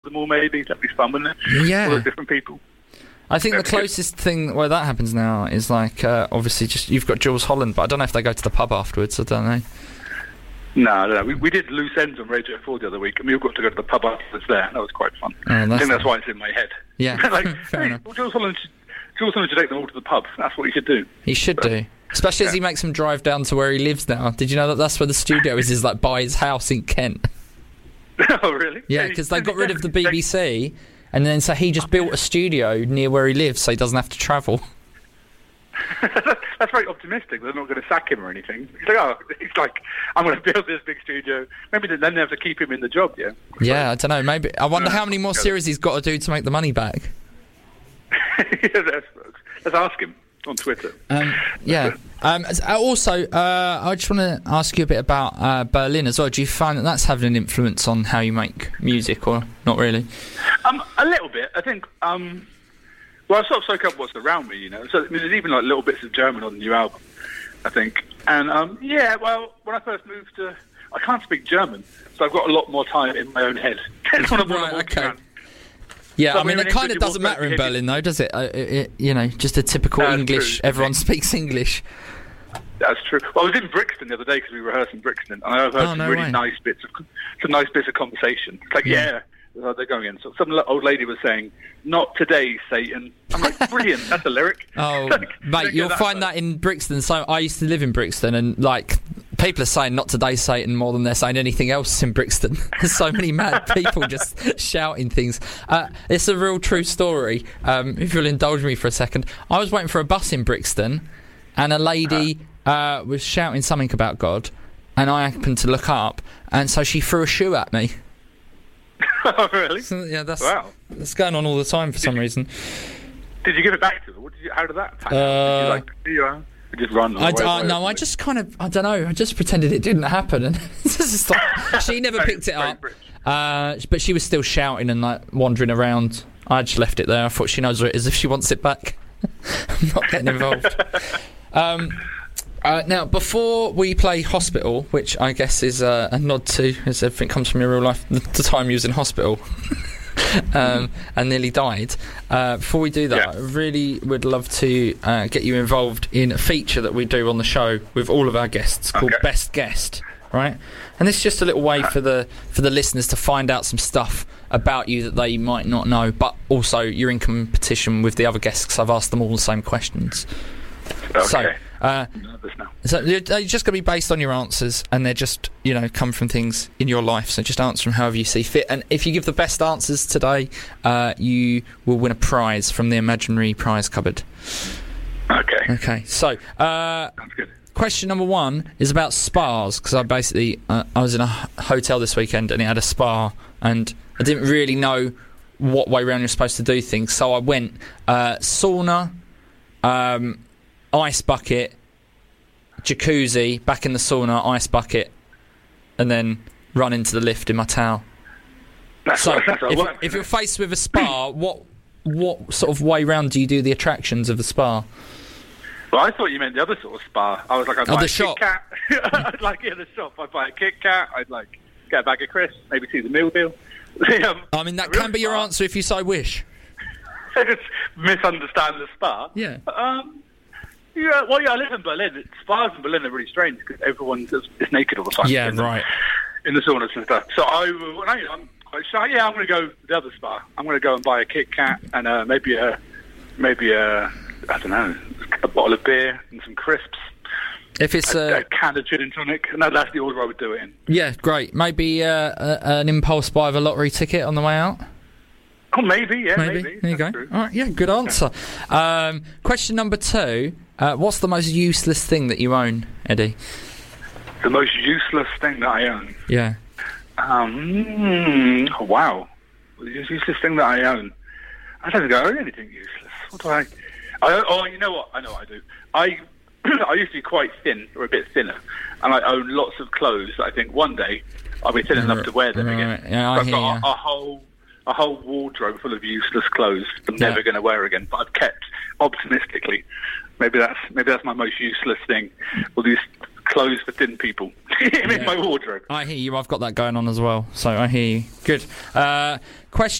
them all, maybe. That'd be fun, wouldn't it? Yeah. All the different people. I think the closest thing where that happens now is like, obviously, just you've got Jules Holland, but I don't know if they go to the pub afterwards. I don't know. No. We did Loose Ends on Radio 4 the other week, and we all got to go to the pub afterwards there. That was quite fun. I think that's why it's in my head. Yeah, fair enough. Well, Jules Holland should take them all to the pub. That's what he should do. He should do. Especially as he makes them drive down to where he lives now. Did you know that that's where the studio is like by his house in Kent? Oh, really? Yeah, because they got rid of the BBC, and then so he just built a studio near where he lives so he doesn't have to travel. That's very optimistic. They're not going to sack him or anything. He's like, I'm going to build this big studio. Maybe then they have to keep him in the job, yeah? Yeah, I don't know. Maybe I wonder how many more series he's got to do to make the money back. Let's ask him on Twitter. Yeah. Also, I just want to ask you a bit about Berlin as well. Do you find that that's having an influence on how you make music, or not really? A little bit. I think... Well, I sort of soak up what's around me, you know. So there's even like little bits of German on the new album, I think. And well, when I first moved to, I can't speak German, so I've got a lot more time in my own head. Right, okay. Yeah, so I mean, it kind of doesn't matter in Berlin, though, does it? You know, just a typical English. True. Everyone speaks English. That's true. Well, I was in Brixton the other day because we rehearsed in Brixton, and I heard some really nice bits of conversation. It's like, they're going in. So some old lady was saying, "Not today, Satan." I'm like, brilliant. That's a lyric. Oh, mate, you'll find that in Brixton. So I used to live in Brixton, and like people are saying "Not today, Satan" more than they're saying anything else in Brixton. There's so many mad people just shouting things. It's a real true story. If you'll indulge me for a second, I was waiting for a bus in Brixton, and a lady was shouting something about God, and I happened to look up, and so she threw a shoe at me. Oh, really? So, yeah, that's going on all the time for some reason. Did you give it back to her? How did that happen? Did you just run? No, I just kind of, I don't know, I just pretended it didn't happen, and it's just like, she never picked it up. But she was still shouting and like wandering around. I just left it there. I thought she knows where it is if she wants it back. I'm not getting involved. Now, before we play Hospital, which I guess is a nod to, as everything comes from your real life, the time you was in hospital and nearly died, before we do that, I really would love to get you involved in a feature that we do on the show with all of our guests called Best Guest, right? And this is just a little way for the listeners to find out some stuff about you that they might not know, but also you're in competition with the other guests because I've asked them all the same questions. Okay. So they're just going to be based on your answers, and they're just, come from things in your life, so just answer them however you see fit. And if you give the best answers today, you will win a prize from the imaginary prize cupboard. Okay, so sounds good. Question number 1 is about spas, because I was in a hotel this weekend and it had a spa, and I didn't really know what way round you're supposed to do things, so I went sauna, ice bucket, jacuzzi, back in the sauna, ice bucket, and then run into the lift in my towel. If you're faced with a spa, what sort of way round do you do the attractions of the spa? Well, I thought you meant the other sort of spa. I was like, I'd buy a Kit Kat. I'd like, the shop. I'd buy a Kit Kat. I'd like get a bag of crisps, maybe see the meal deal. I mean, that can be your answer if you so wish. I just misunderstand the spa. Yeah. I live in Berlin. Spas in Berlin are really strange because everyone is naked all the time. Yeah, right. In the saunas and stuff. So I'm quite shy. Yeah, I'm going to go to the other spa. I'm going to go and buy a Kit Kat and maybe a I don't know, a bottle of beer and some crisps. If it's a can of gin and tonic, and that's the order I would do it in. Yeah, great. Maybe an impulse buy of a lottery ticket on the way out. Oh, maybe. There you go. True. All right, yeah, good answer. Question number 2: what's the most useless thing that you own, Eddie? The most useless thing that I own. Yeah. Wow. The useless thing that I own. I don't think I own anything useless. What do I? You know what? I know what I do. I used to be quite thin, or a bit thinner, and I own lots of clothes that I think one day I'll be thin enough to wear them again. Yeah, I've got a whole wardrobe full of useless clothes I'm never going to wear again, but I've kept optimistically. Maybe that's my most useless thing. All these clothes for thin people in my wardrobe. I hear you. I've got that going on as well, so I hear you. Good. Question